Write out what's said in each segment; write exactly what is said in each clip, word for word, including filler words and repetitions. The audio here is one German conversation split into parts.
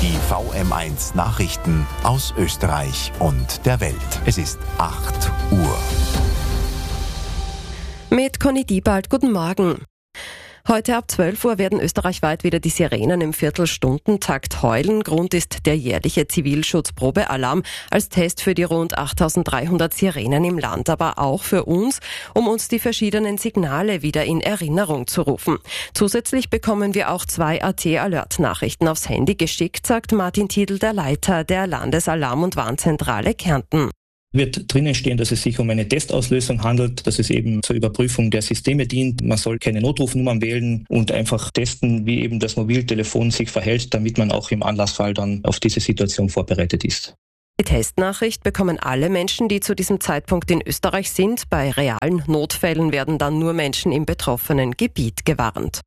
Die V M eins Nachrichten aus Österreich und der Welt. Es ist acht Uhr. Mit Conny Diebald, guten Morgen. Heute ab zwölf Uhr werden österreichweit wieder die Sirenen im Viertelstundentakt heulen. Grund ist der jährliche Zivilschutzprobealarm als Test für die rund achttausenddreihundert Sirenen im Land, aber auch für uns, um uns die verschiedenen Signale wieder in Erinnerung zu rufen. Zusätzlich bekommen wir auch zwei A T-Alert-Nachrichten aufs Handy geschickt, sagt Martin Tiedl, der Leiter der Landesalarm- und Warnzentrale Kärnten. Wird drinnen stehen, dass es sich um eine Testauslösung handelt, dass es eben zur Überprüfung der Systeme dient. Man soll keine Notrufnummern wählen und einfach testen, wie eben das Mobiltelefon sich verhält, damit man auch im Anlassfall dann auf diese Situation vorbereitet ist. Die Testnachricht bekommen alle Menschen, die zu diesem Zeitpunkt in Österreich sind. Bei realen Notfällen werden dann nur Menschen im betroffenen Gebiet gewarnt.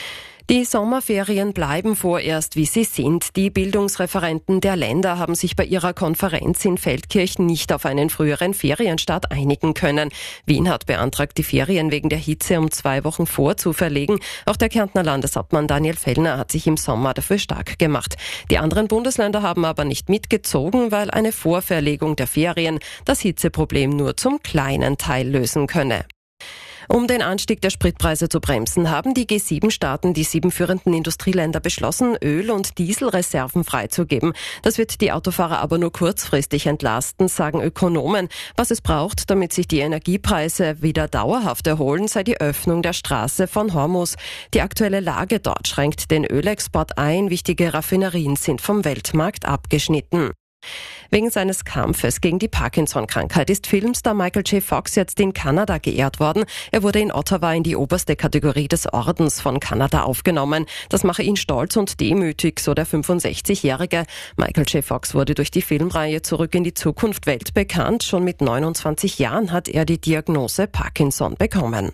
Die Sommerferien bleiben vorerst, wie sie sind. Die Bildungsreferenten der Länder haben sich bei ihrer Konferenz in Feldkirch nicht auf einen früheren Ferienstart einigen können. Wien hat beantragt, die Ferien wegen der Hitze um zwei Wochen vorzuverlegen. Auch der Kärntner Landeshauptmann Daniel Fellner hat sich im Sommer dafür stark gemacht. Die anderen Bundesländer haben aber nicht mitgezogen, weil eine Vorverlegung der Ferien das Hitzeproblem nur zum kleinen Teil lösen könne. Um den Anstieg der Spritpreise zu bremsen, haben die G sieben Staaten, die sieben führenden Industrieländer, beschlossen, Öl- und Dieselreserven freizugeben. Das wird die Autofahrer aber nur kurzfristig entlasten, sagen Ökonomen. Was es braucht, damit sich die Energiepreise wieder dauerhaft erholen, sei die Öffnung der Straße von Hormuz. Die aktuelle Lage dort schränkt den Ölexport ein. Wichtige Raffinerien sind vom Weltmarkt abgeschnitten. Wegen seines Kampfes gegen die Parkinson-Krankheit ist Filmstar Michael J. Fox jetzt in Kanada geehrt worden. Er wurde in Ottawa in die oberste Kategorie des Ordens von Kanada aufgenommen. Das mache ihn stolz und demütig, so der fünfundsechzigjährige. Michael J. Fox wurde durch die Filmreihe Zurück in die Zukunft weltbekannt. Schon mit neunundzwanzig Jahren hat er die Diagnose Parkinson bekommen.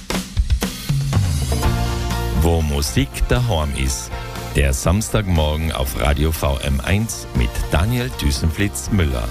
Wo Musik daheim ist. Der Samstagmorgen auf Radio V M eins mit Daniel Düsenflitz-Müller.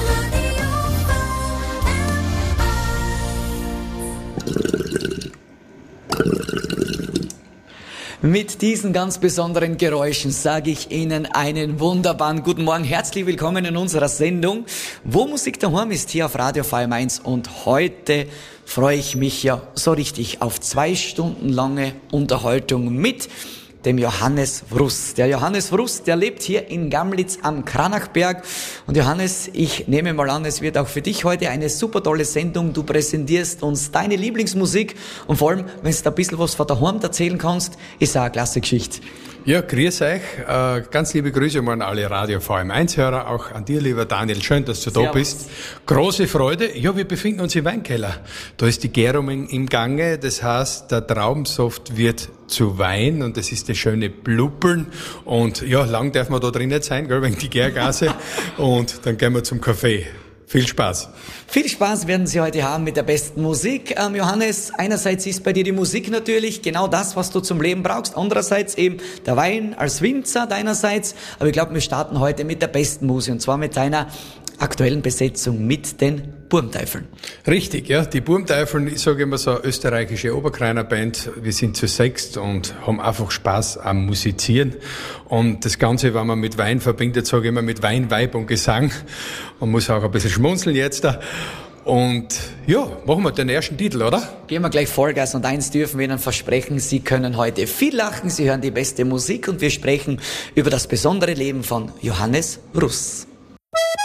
Mit diesen ganz besonderen Geräuschen sage ich Ihnen einen wunderbaren guten Morgen. Herzlich willkommen in unserer Sendung, wo Musik daheim ist, hier auf Radio V M eins. Und heute freue ich mich ja so richtig auf zwei Stunden lange Unterhaltung mit dem Johannes Wruss. Der Johannes Wruss, der lebt hier in Gamlitz am Kranachberg. Und Johannes, ich nehme mal an, es wird auch für dich heute eine super tolle Sendung. Du präsentierst uns deine Lieblingsmusik und vor allem, wenn du ein bisschen was von daheim erzählen kannst, ist auch eine klasse Geschichte. Ja, grüß euch. Äh, ganz liebe Grüße mal an alle Radio V M eins-Hörer, auch an dir, lieber Daniel. Schön, dass du da Servus. bist. Große Freude. Ja, wir befinden uns im Weinkeller. Da ist die Gärung im Gange. Das heißt, der Traubensaft wird zu Wein und das ist das schöne Blubbeln. Und ja, lang darf man da drin nicht sein, gell, wegen die Gärgase. Und dann gehen wir zum Kaffee. Viel Spaß. Viel Spaß werden Sie heute haben mit der besten Musik. Ähm, Johannes, einerseits ist bei dir die Musik natürlich genau das, was du zum Leben brauchst. Andererseits eben der Wein als Winzer deinerseits. Aber ich glaube, wir starten heute mit der besten Musik und zwar mit deiner aktuellen Besetzung mit den Burmteufeln. Richtig, ja. Die Burmteufeln, ich sage immer so, eine österreichische Oberkreiner-Band. Wir sind zu sechst und haben einfach Spaß am Musizieren. Und das Ganze, wenn man mit Wein verbindet, sage ich immer mit Wein, Weib und Gesang. Man muss auch ein bisschen schmunzeln jetzt da. Und ja, machen wir den ersten Titel, oder? Gehen wir gleich Vollgas und eins dürfen wir Ihnen versprechen, Sie können heute viel lachen, Sie hören die beste Musik und wir sprechen über das besondere Leben von Johannes Wruss.